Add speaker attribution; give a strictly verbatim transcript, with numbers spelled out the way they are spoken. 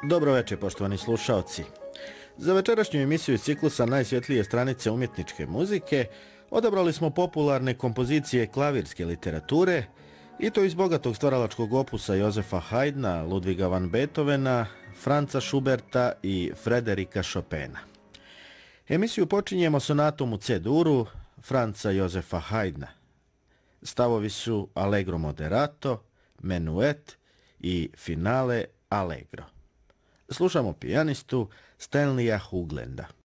Speaker 1: Dobro večer, poštovani slušaoci. Za večerašnju emisiju iz ciklusa Najsvjetlije stranice umjetničke muzike odabrali smo popularne kompozicije klavirske literature, i to iz bogatog stvaralačkog opusa Jozefa Haydna, Ludviga van Beethovena, Franza Schuberta i Frederika Chopina. Emisiju počinjemo sonatom u C-duru Franza Jozefa Haydna. Stavovi su Allegro moderato, Menuet i Finale Allegro. Slušamo pijanistu Stanleya Hooglanda.